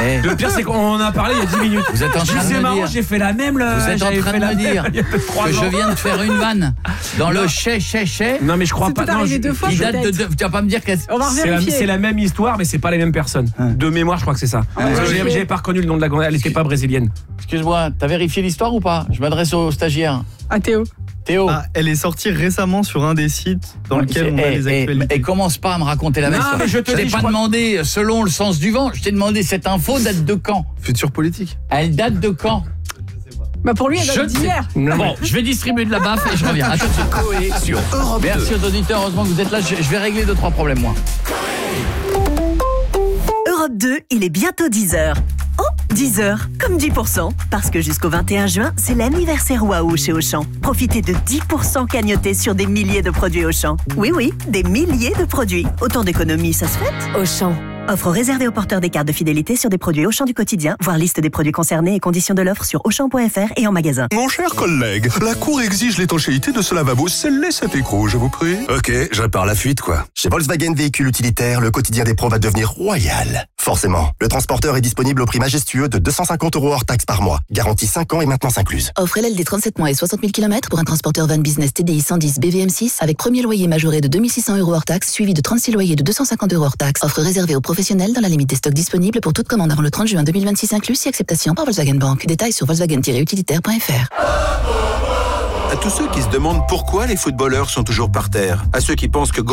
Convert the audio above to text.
Le pire, c'est qu'on en a parlé il y a 10 minutes. Vous êtes en train de C'est me marrant, dire. j'ai fait la même. Vous êtes en train de me dire que je viens de faire une vanne dans le chais. Non, mais je crois C'est pas. peut-être arrivé 2 fois, Il date de peut-être. tu vas pas me dire que On va C'est vérifier. la même histoire, mais c'est pas les mêmes personnes. De mémoire, je crois que c'est ça. J'avais pas reconnu le nom de la grande. Elle était pas brésilienne. Excuse-moi, t'as vérifié l'histoire ou pas? Je m'adresse aux stagiaires. Ah, Théo. Théo. Elle est sortie récemment sur un des sites dans lequel on a les actualités. Et commence pas à me raconter la même Non, histoire. mais je te t'ai dis, pas demandé selon le sens du vent. Je t'ai demandé cette info date de quand? Futur politique. Elle date de quand? Bah pour lui, elle Je date ne sais- d'hier. Bon, je vais distribuer de la baffe et je reviens. À tout de suite. Coé sur Europe 2. Merci aux auditeurs, heureusement que vous êtes là. Je vais régler 2-3 problèmes, moi. Europe 2, il est bientôt 10h. Oh, 10h, comme 10%. Parce que jusqu'au 21 juin, c'est l'anniversaire Waouh chez Auchan. Profitez de 10% cagnotés sur des milliers de produits Auchan. Oui, des milliers de produits. Autant d'économies, ça se fait. Auchan. Offre réservée aux porteurs des cartes de fidélité sur des produits Auchan du quotidien. Voir liste des produits concernés et conditions de l'offre sur Auchan.fr et en magasin. Mon cher collègue, la Cour exige l'étanchéité de ce lavabo. Scellez cet écrou, je vous prie. Ok, je répare la fuite, quoi. Chez Volkswagen Véhicules Utilitaires, le quotidien des pros va devenir royal. Forcément, le transporteur est disponible au prix majestueux de 250 € hors taxe par mois. Garantie 5 ans et maintenance incluse. Offre LLD 37 mois et 60 000 km pour un transporteur van business TDI 110 BVM6 avec premier loyer majoré de 2600 € hors taxe suivi de 36 loyers de 250 € hors taxe. Offre réservée aux professionnels dans la limite des stocks disponibles pour toute commande avant le 30 juin 2026 inclus si acceptation par Volkswagen Bank. Détails sur volkswagen-utilitaire.fr. À tous ceux qui se demandent pourquoi les footballeurs sont toujours par terre, à ceux qui pensent que